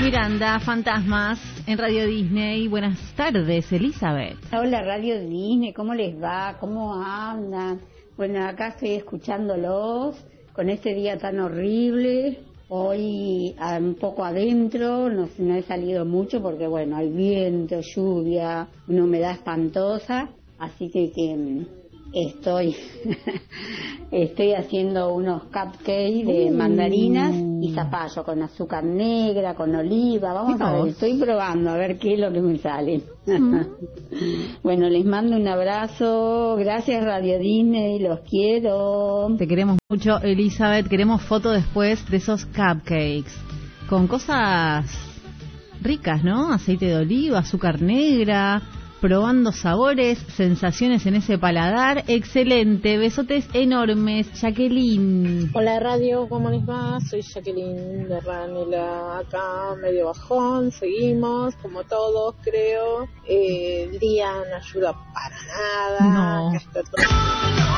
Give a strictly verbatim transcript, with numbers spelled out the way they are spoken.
Miranda, Fantasmas, en Radio Disney. Buenas tardes, Elizabeth. Hola, Radio Disney, ¿cómo les va? ¿Cómo andan? Bueno, acá estoy escuchándolos con este día tan horrible. Hoy un poco adentro, no, no he salido mucho porque, bueno, hay viento, lluvia, una humedad espantosa. Así que, que estoy estoy haciendo unos cupcakes de mandarinas y zapallo con azúcar negra, con oliva. Vamos a ver, estoy probando a ver qué es lo que me sale. Bueno, les mando un abrazo. Gracias, Radio Disney, los quiero. Te queremos mucho, Elizabeth. Queremos foto después de esos cupcakes con cosas ricas, ¿no? Aceite de oliva, azúcar negra, probando sabores, sensaciones en ese paladar. Excelente, besotes enormes, Jacqueline. Hola Radio, ¿cómo les va? Soy Jacqueline de Ranela, acá medio bajón, seguimos como todos creo. Eh, el día no ayuda para nada. No. Acá está todo